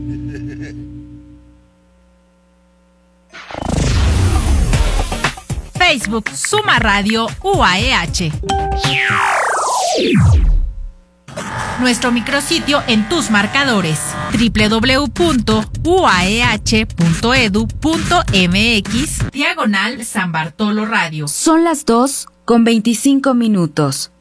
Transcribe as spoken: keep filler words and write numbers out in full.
Facebook Suma Radio U A E H. Nuestro micrositio en tus marcadores doble u doble u doble u punto u a e h punto e d u punto m x diagonal San Bartolo Radio. Son las dos con veinticinco minutos.